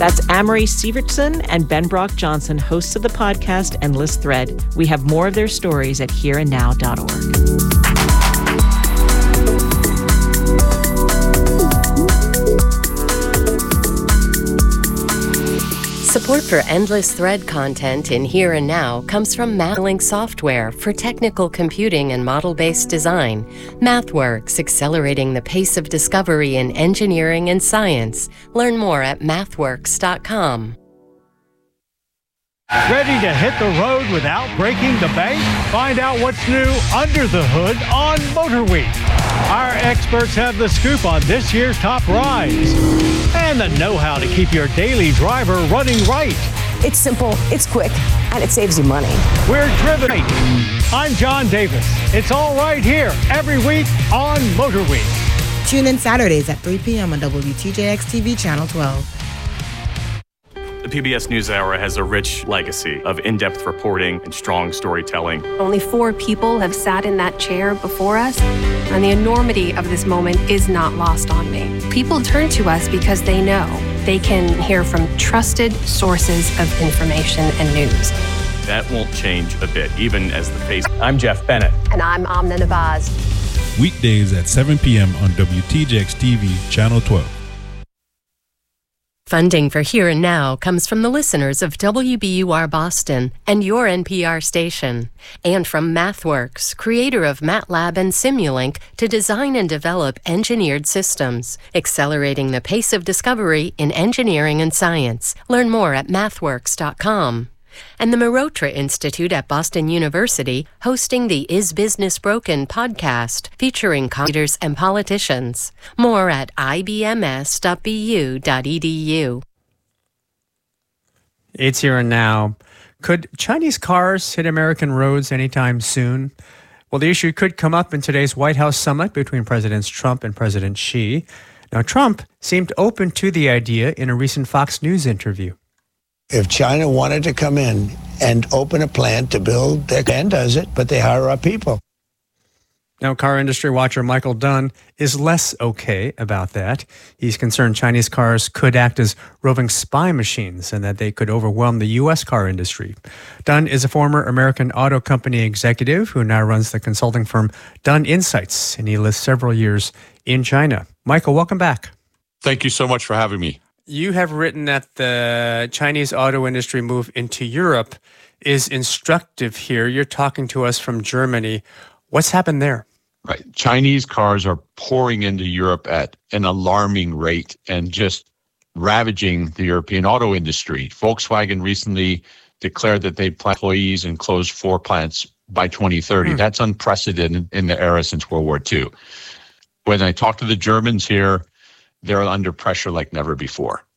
That's Amory Sievertson and Ben Brock Johnson, hosts of the podcast Endless Thread. We have more of their stories at hereandnow.org. Support for Endless Thread content in Here and Now comes from MathLink Software for technical computing and model-based design. MathWorks, accelerating the pace of discovery in engineering and science. Learn more at mathworks.com. Ready to hit the road without breaking the bank? Find out what's new under the hood on Motor Week. Our experts have the scoop on this year's top rides and the know-how to keep your daily driver running right. It's simple, it's quick, and it saves you money. We're driven. I'm John Davis. It's all right here every week on Motor Week. Tune in Saturdays at 3 p.m. on WTJX-TV Channel 12. The PBS NewsHour has a rich legacy of in-depth reporting and strong storytelling. Only 4 people have sat in that chair before us, and the enormity of this moment is not lost on me. People turn to us because they know they can hear from trusted sources of information and news. That won't change a bit, even as the face. I'm Jeff Bennett. And I'm Amna Navaz. Weekdays at 7 p.m. on WTJX-TV Channel 12. Funding for Here and Now comes from the listeners of WBUR Boston and your NPR station, and from MathWorks, creator of MATLAB and Simulink, to design and develop engineered systems, accelerating the pace of discovery in engineering and science. Learn more at mathworks.com. And the Marotra Institute at Boston University, hosting the Is Business Broken podcast, featuring leaders and politicians. More at ibms.bu.edu. It's Here and Now. Could Chinese cars hit American roads anytime soon? Well, the issue could come up in today's White House summit between Presidents Trump and President Xi. Now, Trump seemed open to the idea in a recent Fox News interview. If China wanted to come in and open a plant to build, they can does it, but they hire our people. Now, car industry watcher Michael Dunn is less okay about that. He's concerned Chinese cars could act as roving spy machines and that they could overwhelm the U.S. car industry. Dunn is a former American auto company executive who now runs the consulting firm Dunn Insights, and he lived several years in China. Michael, welcome back. Thank you so much for having me. You have written that the Chinese auto industry move into Europe is instructive here. You're talking to us from Germany. What's happened there? Right. Chinese cars are pouring into Europe at an alarming rate and just ravaging the European auto industry. Volkswagen recently declared that they plan employees and close 4 plants by 2030. That's unprecedented in the era since World War II. When I talk to the Germans here, they're under pressure like never before.